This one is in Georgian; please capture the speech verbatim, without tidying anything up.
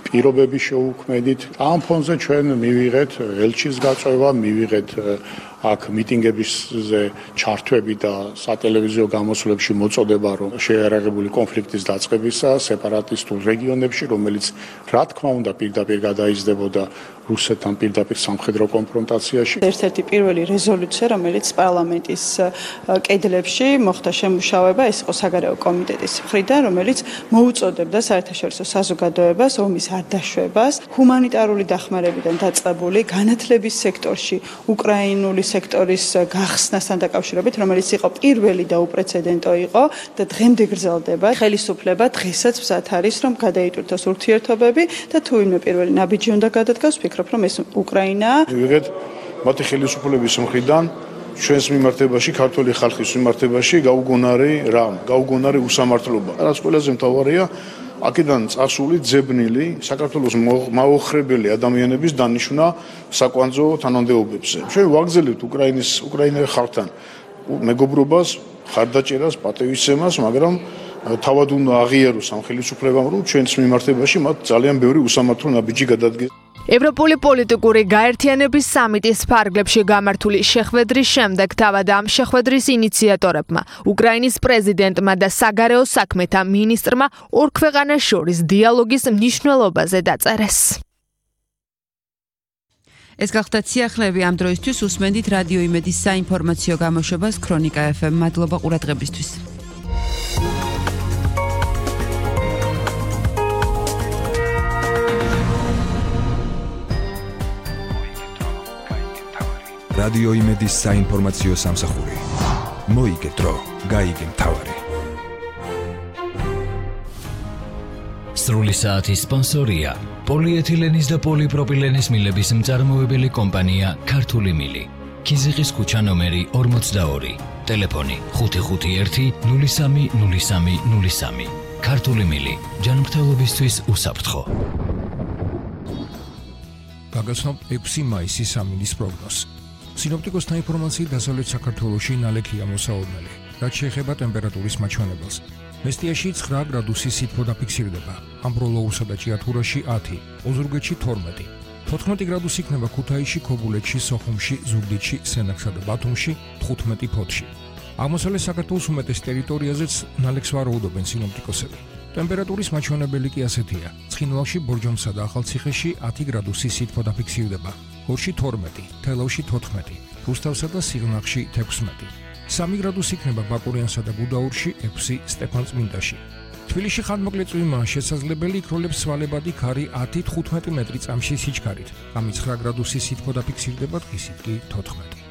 პირობების შეუქმედით. ამ ფონზე ჩვენ მივიღეთ ელჩის გაწვევა, მივიღეთ აქ მიტინგებისზე ჩართვები და სატელევიზიო გამოსვლებში მოწოდება, რომ შეიარაღებული კონფლიქტის დაწყებისა სეპარატისტულ რეგიონებში, რომელიც რა თქმა უნდა პირდაპირ გადაიზრდებოდა რუსეთთან პირდაპირ სამხედრო კონფრონტაციაში. ერთ-ერთი პირველი რეზოლუცია, რომელიც პარლამენტის კედლებში მოხდა შემუშავება, ეს იყო საგარეო კომიტეტის მხრიდან, რომელიც მოუწოდებდა საერთაშორისო საზოგადოებას ომის არ დაშვებას, ჰუმანიტარული დახმარებიდან დაწყებული განათლების სექტორში უკრაინული სექტორის გახსნასთან დაკავშირებით, რომელიც იყო პირველი და უპრეცედენტო იყო და დღემდე გრძელდება. ხელისუფლება დღესაც მზად არის, რომ გადაიტვირთოს ურთიერთობები და თუ ვინმე პირველი ნაბიჯი უნდა გადადგას, ვფიქრობ, რომ ეს უკრაინაა. მივიღეთ მათი ხელისუფლების მხრიდან ჩვენს მიმართებაში, ქართული ხალხის მიმართებაში გაუგონარი რამ, გაუგონარი უსამართლობა. რაც ყველაზე მთავარია, აქედან წასული ძებნილი საქართველოს მაოხრებელი ადამიანების დანიშვნა საკვანძო თანამდებობებზე. ჩვენ ვაგრძელებთ უკრაინის უკრაინელ ხალხთან მეგობრობას, ხარდაჭერას, პატივისცემას, მაგრამ თავად უნდა აღიაროს ამ ხელისუფლებამ, რომ ჩვენს მიმართებაში მათ ძალიან ბევრი უსამართლო ნაბიჯი გადადგეს. ევროპული პოლიტიკური გაერთიანების სამიტის ფარგლებში გამართული შეხვედრის შემდეგ თავად ამ შეხვედრის ინიციატორებმა, უკრაინის პრეზიდენტმა და საგარეო საქმეთა მინისტრმა ორ ქვეყანას შორის დიალოგის მნიშვნელობაზე დაწერეს. ეს გახდა სიახლეები ამ დროისთვის. უსმენთ რადიო იმედის საინფორმაციო გამოშვებას ქრონიკა ეფ ემ. მადლობა ყურადღებისთვის. რადიო იმედის საინფორმაციო სამსახური. მოიგე დრო, გაიგე მთავარი. სრული საათის სპონსორია პოლიეთილენის და პოლიპროპილენის მილების მწარმოებელი კომპანია ქართული მილი. ქიზიყის ქუჩა ნომერი ორმოცდაორი. ტელეფონი ხუთი ხუთი ერთი ნული სამი ნული სამი ნული სამი. ქართული მილი. ჯანმრთელობისთვის უსაფრთხო. გაგაცნობ ექვსი მაისის სამინის პროგნოზს. სინოპტიკოსთა ინფორმაციით დასავლეთ საქართველოში ნალექია მოსაოდნელი. რაც შეეხება ტემპერატურის მაჩვენებელს. მესტიაში ცხრა გრადუსი სითბო დაფიქსირდება. ამბროლოურსა და ჭიათურაში ათი, ოზურგეთში თორმეტი. თოთხმეტი გრადუსი იქნება ქუთაისში, ქობულეთში, სოხუმში, ზუგდიდში, სენაკსა და ბათუმში, თხუთმეტი ფოთში. აღმოსავლეთ საქართველოს უმეტეს ტერიტორიაზეც ნალექს ვარაუდობენ სინოპტიკოსები. ტემპერატურის მაჩვენებელი კი ასეთია. ცხინვალში, ბორჯომსა და ახალციხეში ათი გრადუსი სითბო დაფიქსირდება. ორში თორმეტი, თელავში თოთხმეტი, რუსთავსა და სიღნაღში თექვსმეტი. სამი გრადუსი იქნება ბაკურიანსა და გუდაურში, ექვსი სტეფანწმინდაში. თბილისში ხანმოკლე წვიმაა შესაძლებელი, იქროლებს სვალებადი ქარი ათი თხუთმეტი მეტრი წამში სიჩქარით. ამი ცხრა გრადუსი სითბო დაფიქსირდება, დღისით კი თოთხმეტი.